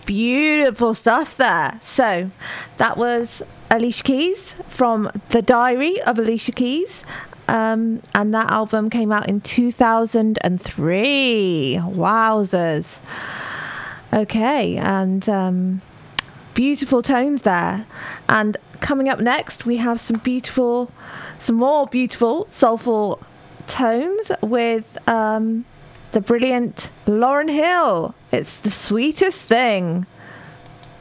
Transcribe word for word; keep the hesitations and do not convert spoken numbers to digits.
Beautiful stuff there. So that was Alicia Keys from The Diary of Alicia Keys. Um, and that album came out in two thousand three. Wowzers. Okay, and um, beautiful tones there. And coming up next, we have some beautiful, some more beautiful, soulful tones with um, the brilliant Lauryn Hill. It's The Sweetest Thing.